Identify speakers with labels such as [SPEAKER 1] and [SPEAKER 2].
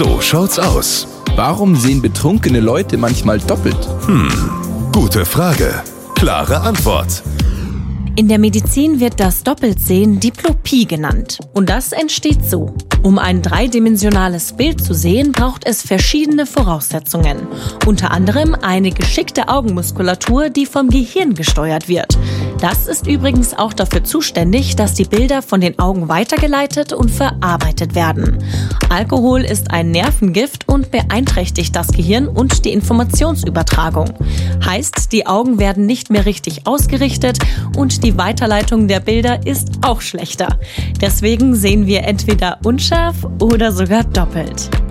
[SPEAKER 1] So schaut's aus. Warum sehen betrunkene Leute manchmal doppelt?
[SPEAKER 2] Gute Frage. Klare Antwort.
[SPEAKER 3] In der Medizin wird das Doppeltsehen Diplopie genannt. Und das entsteht so. Um ein dreidimensionales Bild zu sehen, braucht es verschiedene Voraussetzungen. Unter anderem eine geschickte Augenmuskulatur, die vom Gehirn gesteuert wird. Das ist übrigens auch dafür zuständig, dass die Bilder von den Augen weitergeleitet und verarbeitet werden. Alkohol ist ein Nervengift und beeinträchtigt das Gehirn und die Informationsübertragung. Heißt, die Augen werden nicht mehr richtig ausgerichtet und die Weiterleitung der Bilder ist auch schlechter. Deswegen sehen wir entweder unscharf oder sogar doppelt.